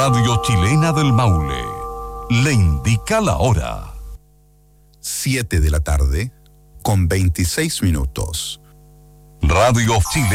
Radio Chilena del Maule le indica la hora. 7 de la tarde, con 26 minutos. Radio Chile.